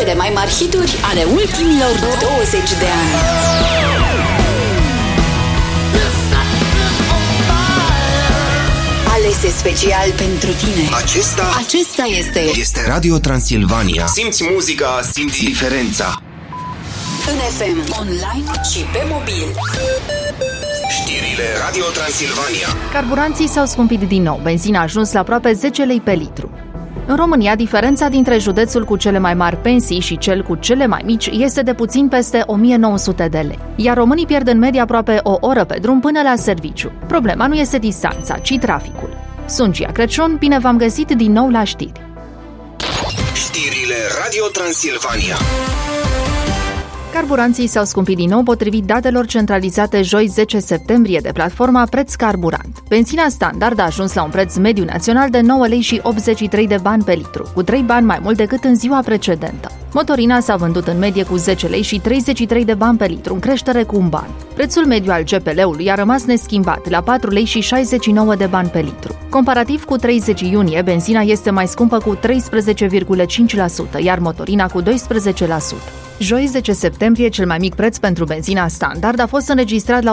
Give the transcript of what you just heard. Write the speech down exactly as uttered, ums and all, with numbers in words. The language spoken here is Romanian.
Cele mai mari hituri ale ultimilor douăzeci de ani. Alese special pentru tine. Acesta Acesta este Este Radio Transilvania. Simți muzica, simți diferența. în F M, online și pe mobil. Știrile Radio Transilvania. Carburanții s-au scumpit din nou. Benzina a ajuns la aproape zece lei pe litru. În România, diferența dintre județul cu cele mai mari pensii și cel cu cele mai mici este de puțin peste o mie nouă sute de lei, iar românii pierd în medie aproape o oră pe drum până la serviciu. Problema nu este distanța, ci traficul. Sunt Gia Crăciun, bine v-am găsit din nou la știri. Știrile Radio Transilvania. Carburanții s-au scumpit din nou potrivit datelor centralizate joi zece septembrie de platforma Preț Carburant. Benzina standard a ajuns la un preț mediu național de nouă lei și optzeci și trei de bani pe litru, cu trei bani mai mult decât în ziua precedentă. Motorina s-a vândut în medie cu zece lei și treizeci și trei de bani pe litru, în creștere cu un ban. Prețul mediu al G P L-ului a rămas neschimbat la patru lei și șaizeci și nouă de bani pe litru. Comparativ cu treizeci iunie, benzina este mai scumpă cu treisprezece virgulă cinci la sută, iar motorina cu doisprezece la sută. Joi zece septembrie, cel mai mic preț pentru benzina standard a fost înregistrat la